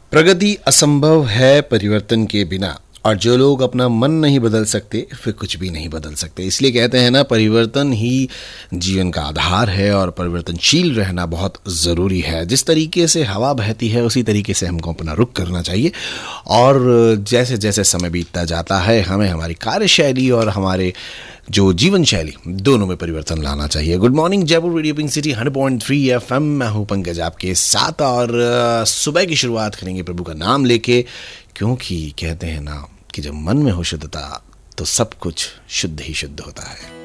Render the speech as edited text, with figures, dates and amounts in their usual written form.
प्रगति असंभव है परिवर्तन के बिना, और जो लोग अपना मन नहीं बदल सकते फिर कुछ भी नहीं बदल सकते। इसलिए कहते हैं ना, परिवर्तन ही जीवन का आधार है और परिवर्तनशील रहना बहुत ज़रूरी है। जिस तरीके से हवा बहती है उसी तरीके से हमको अपना रुख करना चाहिए, और जैसे जैसे समय बीतता जाता है हमें हमारी कार्यशैली और हमारे जो जीवन शैली दोनों में परिवर्तन लाना चाहिए। Good morning Jaipur, radio pink city 100.3 FM। मैं हूँ पंकज आपके साथ, और सुबह की शुरुआत करेंगे प्रभु का नाम लेके, क्योंकि कहते हैं ना कि जब मन में हो शुद्धता तो सब कुछ शुद्ध ही शुद्ध होता है।